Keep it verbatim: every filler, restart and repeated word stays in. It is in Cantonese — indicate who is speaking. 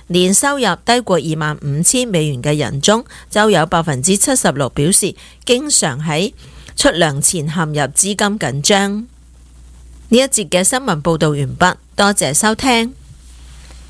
Speaker 1: 年收入低過二萬五千美元嘅人中，就有百分之七十六表示經常喺出糧前陷入資金緊張。呢一節嘅新聞報道完畢，多謝收聽。